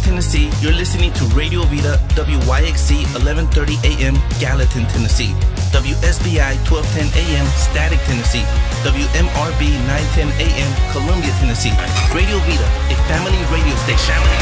Tennessee, you're listening to Radio Vida, WYXC 1130 AM, Gallatin, Tennessee. WSBI 1210 AM, Static, Tennessee. WMRB 910 AM, Columbia, Tennessee. Radio Vida, a family radio station.